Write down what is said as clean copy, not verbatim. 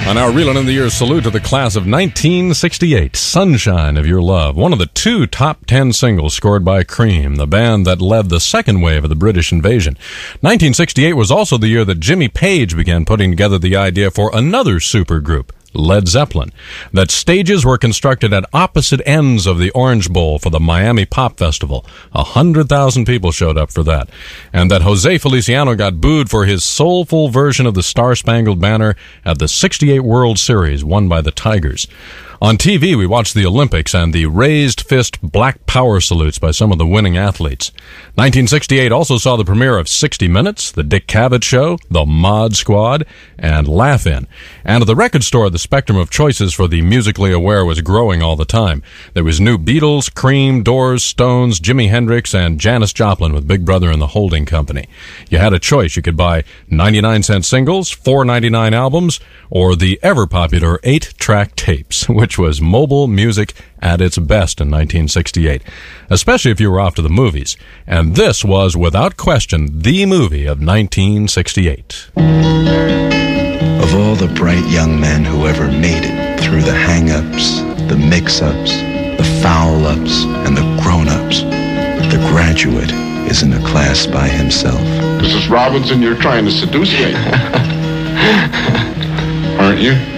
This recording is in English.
On our Reelin' in the Years salute to the class of 1968, Sunshine of Your Love, one of the two top 10 singles scored by Cream, the band that led the second wave of the British invasion. 1968 was also the year that Jimmy Page began putting together the idea for another supergroup, Led Zeppelin, that stages were constructed at opposite ends of the Orange Bowl for the Miami Pop Festival. 100,000 people showed up for that. And that Jose Feliciano got booed for his soulful version of the Star-Spangled Banner at the 68 World Series, won by the Tigers. On TV, we watched the Olympics and the raised fist black power salutes by some of the winning athletes. 1968 also saw the premiere of 60 Minutes, The Dick Cavett Show, The Mod Squad, and Laugh-In. And at the record store, the spectrum of choices for the musically aware was growing all the time. There was new Beatles, Cream, Doors, Stones, Jimi Hendrix, and Janis Joplin with Big Brother and the Holding Company. You had a choice. You could buy 99-cent singles, $4.99 albums, or the ever-popular 8-track tapes, which was mobile music at its best in 1968, especially if you were off to the movies. And this was, without question, the movie of 1968. Of all the bright young men who ever made it through the hang-ups, the mix-ups, the foul-ups, and the grown-ups, the graduate is in a class by himself. Mrs. Robinson, you're trying to seduce me. Aren't you?